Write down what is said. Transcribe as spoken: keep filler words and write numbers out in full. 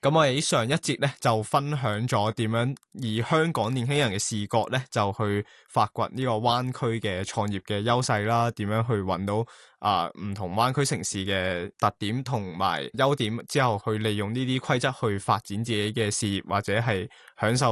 咁我哋上一節咧就分享咗點樣以香港年輕人嘅視角咧，就去發掘呢個灣區嘅創業嘅優勢啦，點樣去揾到啊唔同灣區城市嘅特點同埋優點之後，去利用呢啲規則去發展自己嘅事業或者係享受